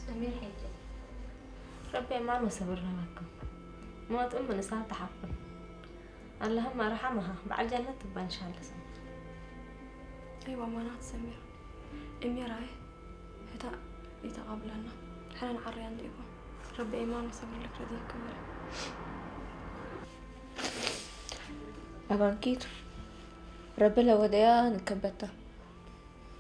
أمير حجة. ربي إيمان وصبرنا لكم. موت أم نساء تحفل. اللهم ارحمها بعد الجنة تبقى إن شاء الله سمير. أيوة أمانات سمير. أمير هاي هتا يتقابلنا. حنا نعري عندكم. ربي إيمان وصبر لك رديك كبيرة. أبان كيتو ربي لو وديا نكبتها